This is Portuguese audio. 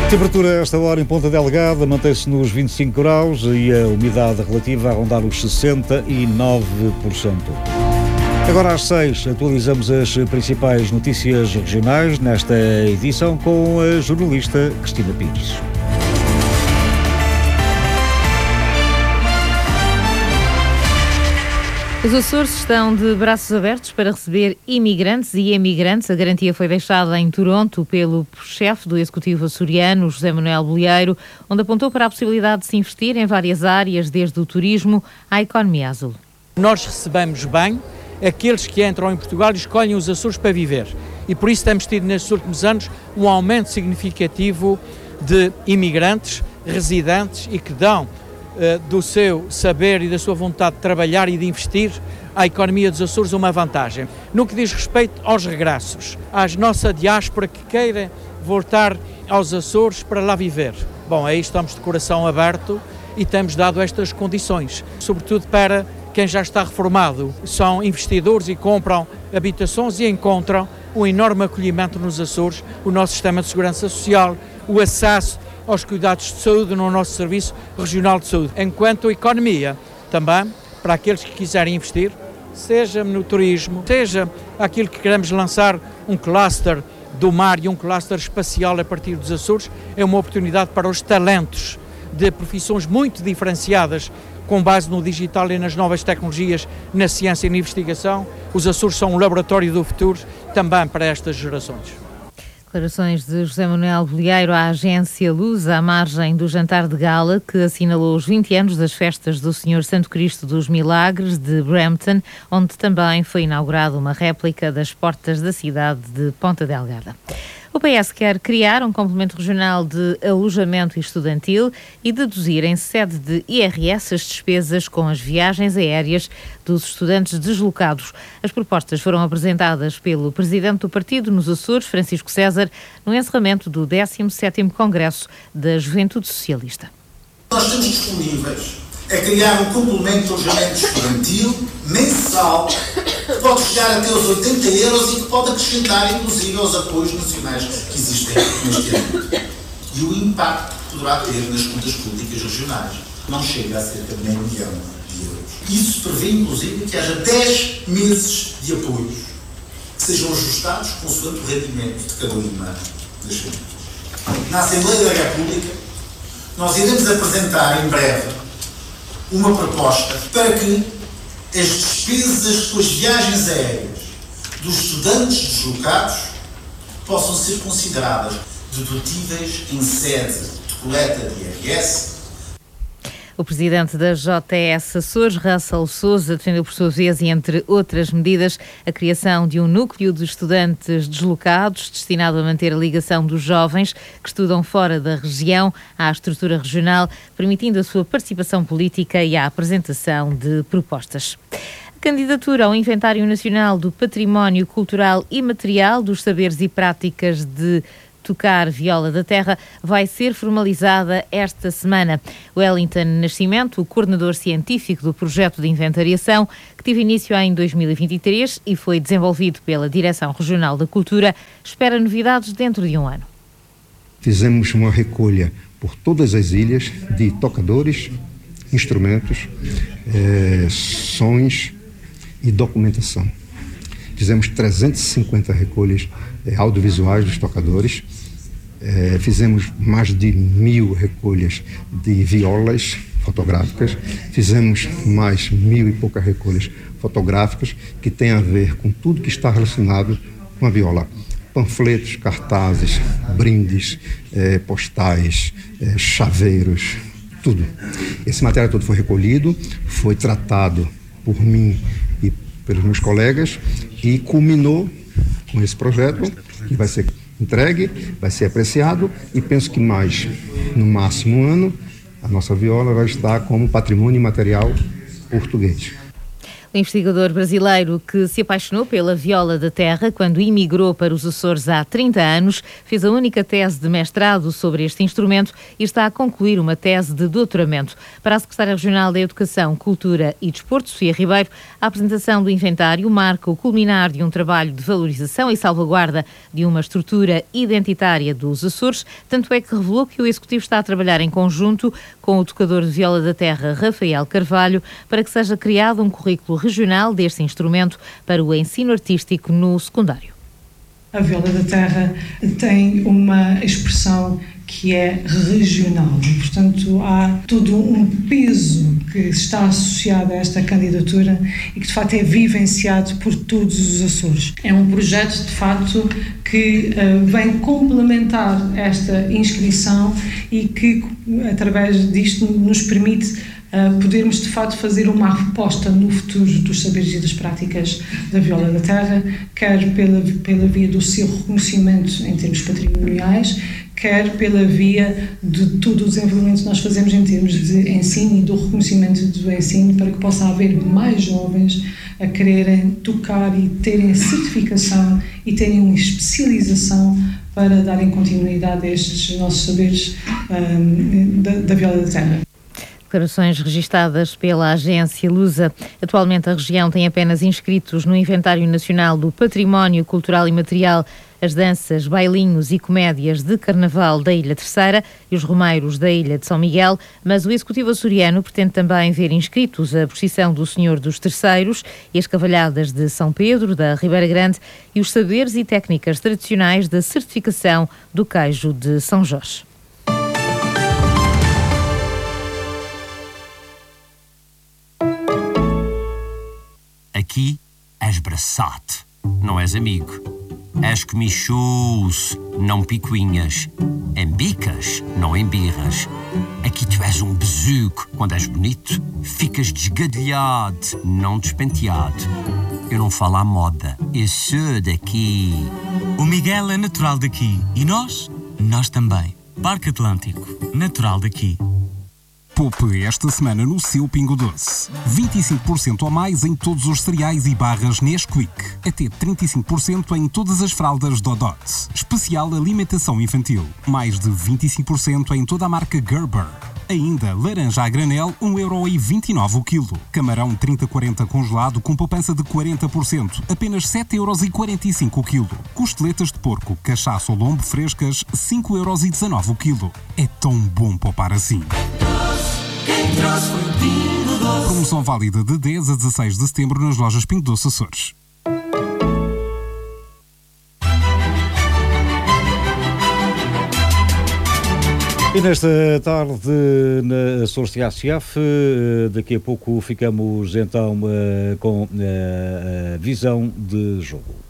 Temperatura a esta hora em Ponta Delgada mantém-se nos 25 graus e a umidade relativa a rondar os 69%. Agora às 6 atualizamos as principais notícias regionais nesta edição com a jornalista Cristina Pires. Os Açores estão de braços abertos para receber imigrantes e emigrantes. A garantia foi deixada em Toronto pelo chefe do Executivo açoriano, José Manuel Bolieiro, onde apontou para a possibilidade de se investir em várias áreas, desde o turismo à economia azul. Nós recebemos bem aqueles que entram em Portugal e escolhem os Açores para viver. E por isso temos tido nestes últimos anos um aumento significativo de imigrantes, residentes e que dão do seu saber e da sua vontade de trabalhar e de investir à economia dos Açores uma vantagem. No que diz respeito aos regressos, à nossa diáspora que queira voltar aos Açores para lá viver. Bom, aí estamos de coração aberto e temos dado estas condições, sobretudo para quem já está reformado. São investidores e compram habitações e encontram um enorme acolhimento nos Açores, o nosso sistema de segurança social, o acesso aos cuidados de saúde no nosso Serviço Regional de Saúde. Enquanto a economia, também, para aqueles que quiserem investir, seja no turismo, seja aquilo que queremos lançar um cluster do mar e um cluster espacial a partir dos Açores, é uma oportunidade para os talentos de profissões muito diferenciadas, com base no digital e nas novas tecnologias, na ciência e na investigação. Os Açores são um laboratório do futuro também para estas gerações. Declarações de José Manuel Bolieiro à agência Luz, à margem do jantar de gala que assinalou os 20 anos das festas do Senhor Santo Cristo dos Milagres de Brampton, onde também foi inaugurada uma réplica das portas da cidade de Ponta Delgada. O PS quer criar um complemento regional de alojamento estudantil e deduzir em sede de IRS as despesas com as viagens aéreas dos estudantes deslocados. As propostas foram apresentadas pelo presidente do partido nos Açores, Francisco César, no encerramento do 17º Congresso da Juventude Socialista. Nós estamos disponíveis a criar um complemento de alojamento estudantil mensal que pode chegar até os 80 euros e que pode acrescentar inclusive aos apoios nacionais que existem neste ano. E o impacto que poderá ter nas contas públicas regionais não chega a cerca de meio milhão de euros. Isso prevê inclusive que haja 10 meses de apoios que sejam ajustados consoante o rendimento de cada uma das famílias. Na Assembleia da República nós iremos apresentar em breve uma proposta para que as despesas com as viagens aéreas dos estudantes deslocados possam ser consideradas dedutíveis em sede de coleta de IRS. O presidente da JS Açores, Russell Sousa, defendeu por sua vez, e entre outras medidas, a criação de um núcleo de estudantes deslocados destinado a manter a ligação dos jovens que estudam fora da região à estrutura regional, permitindo a sua participação política e a apresentação de propostas. A candidatura ao Inventário Nacional do Património Cultural Imaterial dos Saberes e Práticas de Tocar Viola da Terra vai ser formalizada esta semana. Wellington Nascimento, o coordenador científico do projeto de inventariação, que teve início em 2023 e foi desenvolvido pela Direção Regional da Cultura, espera novidades dentro de um ano. Fizemos uma recolha por todas as ilhas de tocadores, instrumentos, sons e documentação. Fizemos 350 recolhas audiovisuais dos tocadores, fizemos mais de 1000 recolhas de violas fotográficas, fizemos mais 1000 e poucas recolhas fotográficas que têm a ver com tudo que está relacionado com a viola. Panfletos, cartazes, brindes, postais, chaveiros, tudo. Esse material todo foi recolhido, foi tratado por mim e pelos meus colegas e culminou com esse projeto que vai ser entregue, vai ser apreciado e penso que no máximo um ano, a nossa viola vai estar como patrimônio imaterial português. O investigador brasileiro que se apaixonou pela viola da terra quando imigrou para os Açores há 30 anos, fez a única tese de mestrado sobre este instrumento e está a concluir uma tese de doutoramento. Para a Secretária Regional da Educação, Cultura e Desporto, Sofia Ribeiro, a apresentação do inventário marca o culminar de um trabalho de valorização e salvaguarda de uma estrutura identitária dos Açores, tanto é que revelou que o Executivo está a trabalhar em conjunto com o tocador de viola da terra, Rafael Carvalho, para que seja criado um currículo regional deste instrumento para o ensino artístico no secundário. A viola da terra tem uma expressão que é regional, portanto há todo um peso que está associado a esta candidatura e que de facto é vivenciado por todos os Açores. É um projeto de facto que vem complementar esta inscrição e que através disto nos permite podermos de facto fazer uma aposta no futuro dos saberes e das práticas da viola da terra, quer pela via do seu reconhecimento em termos patrimoniais, quer pela via de todo o desenvolvimento que nós fazemos em termos de ensino e do reconhecimento do ensino, para que possa haver mais jovens a quererem tocar e terem certificação e terem uma especialização para darem continuidade a estes nossos saberes da viola da terra. Declarações registadas pela agência Lusa. Atualmente a região tem apenas inscritos no Inventário Nacional do Património Cultural e Material as danças, bailinhos e comédias de Carnaval da Ilha Terceira e os romeiros da Ilha de São Miguel, mas o Executivo açoriano pretende também ver inscritos a procissão do Senhor dos Terceiros e as cavalhadas de São Pedro, da Ribeira Grande e os saberes e técnicas tradicionais da certificação do queijo de São Jorge. Aqui és braçate, não és amigo. És comichus, não picuinhas. Embicas, não embirras. Aqui tu és um besuco. Quando és bonito, ficas desgadelhado, não despenteado. Eu não falo à moda, eu sou daqui. O Miguel é natural daqui. E nós? Nós também. Parque Atlântico, natural daqui. Poupe esta semana no seu Pingo Doce. 25% ou mais em todos os cereais e barras Nesquik. Até 35% em todas as fraldas Dodot. Especial alimentação infantil. Mais de 25% em toda a marca Gerber. Ainda laranja a granel, 1,29€ o quilo. Camarão 30-40 congelado com poupança de 40%, apenas 7,45€ o quilo. Costeletas de porco, cachaça ou lombo frescas, 5,19€ o quilo. É tão bom poupar assim. Promoção válida de 10 a 16 de setembro nas lojas Pingo Doce Açores. E nesta tarde na Açores TSF, daqui a pouco ficamos então com a visão de jogo.